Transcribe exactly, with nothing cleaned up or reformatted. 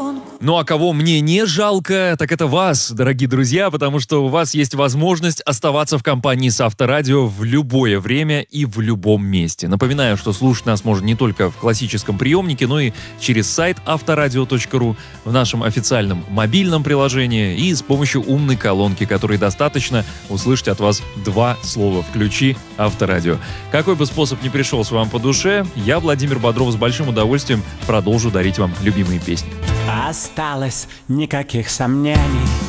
Ну а кого мне не жалко, так это вас, дорогие друзья, потому что у вас есть возможность оставаться в компании с Авторадио в любое время и в любом месте. Напоминаю, что слушать нас можно не только в классическом приемнике, но и через сайт авторадио точка ру, в нашем официальном мобильном приложении и с помощью умной колонки, которой достаточно услышать от вас два слова «Включи Авторадио». Какой бы способ ни пришелся вам по душе, я, Владимир Бодров, с большим удовольствием продолжу дарить вам любимые песни. Осталось никаких сомнений,